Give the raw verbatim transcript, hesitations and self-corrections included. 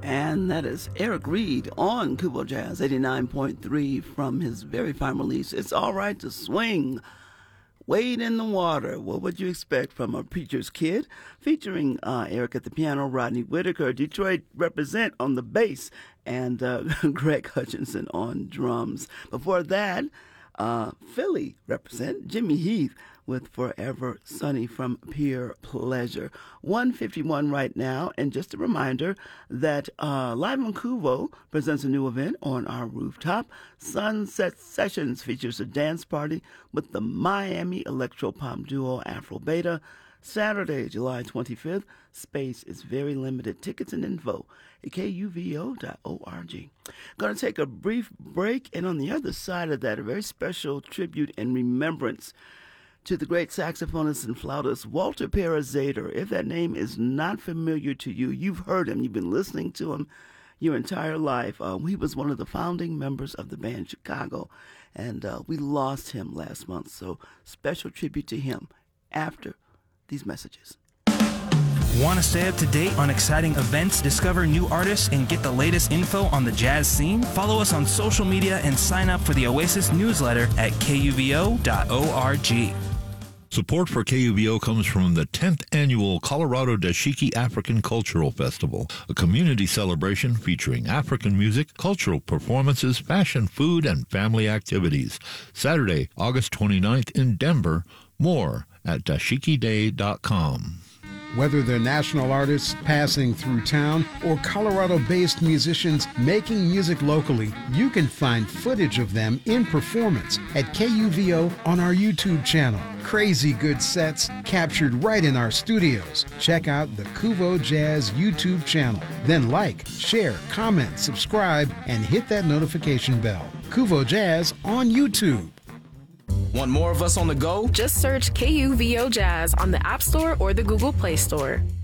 And that is Eric Reed on Kubo Jazz eighty-nine point three from his very fine release, It's All Right to Swing. Wade in the Water. What would you expect from a preacher's kid? Featuring uh, Eric at the piano, Rodney Whitaker, Detroit represent on the bass, and uh, Greg Hutchinson on drums. Before that, uh, Philly represent Jimmy Heath with Forever Sunny from Pure Pleasure. one fifty-one right now, and just a reminder that uh, Live on Kuvo presents a new event on our rooftop. Sunset Sessions features a dance party with the Miami electro-pop duo Afro Beta. Saturday, July twenty-fifth. Space is very limited. Tickets and info at K U V O dot org. Going to take a brief break, and on the other side of that, a very special tribute and remembrance to the great saxophonist and flautist Walter Parazaider. If that name is not familiar to you, you've heard him. You've been listening to him your entire life. Uh, he was one of the founding members of the band Chicago, and uh, we lost him last month. So special tribute to him after these messages. Want to stay up to date on exciting events, discover new artists, and get the latest info on the jazz scene? Follow us on social media and sign up for the Oasis newsletter at K U V O dot org. Support for K U V O comes from the tenth Annual Colorado Dashiki African Cultural Festival, a community celebration featuring African music, cultural performances, fashion, food, and family activities. Saturday, August twenty-ninth in Denver. More at dashiki day dot com. Whether they're national artists passing through town or Colorado-based musicians making music locally, you can find footage of them in performance at K U V O on our YouTube channel. Crazy good sets captured right in our studios. Check out the Kuvo Jazz YouTube channel. Then like, share, comment, subscribe, and hit that notification bell. Kuvo Jazz on YouTube. Want more of us on the go? Just search K U V O Jazz on the App Store or the Google Play Store.